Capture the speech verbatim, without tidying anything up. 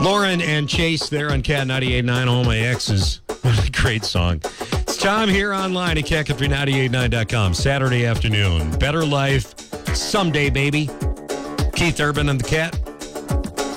Lauren and Chase there on Cat ninety-eight point nine, All My Exes. What a great song. It's Tom here online at cat country ninety-eight point nine dot com. Saturday afternoon. Better life someday, baby. Keith Urban and the Cat.